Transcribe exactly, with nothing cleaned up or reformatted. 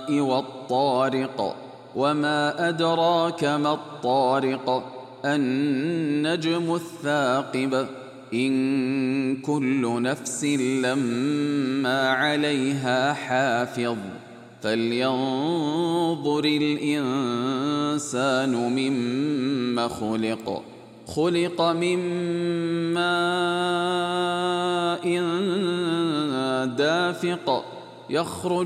والطارق وما أدراك ما الطارق النجم الثاقب إن كل نفس لما عليها حافظ فلينظر الإنسان مما خلق خلق من ماء دافق يخرج